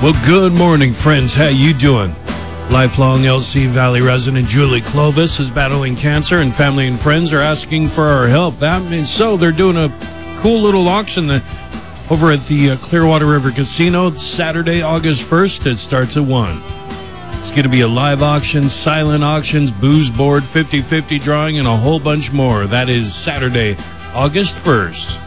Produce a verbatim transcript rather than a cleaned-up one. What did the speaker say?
Well, good morning, friends. How you doing? Lifelong L C Valley resident Julie Clovis is battling cancer, and family and friends are asking for our help. That means so they're doing a cool little auction that, over at the uh, Clearwater River Casino Saturday, August first. It starts at one. It's going to be a live auction, silent auctions, booze board, fifty-fifty drawing, and a whole bunch more. That is Saturday, August first.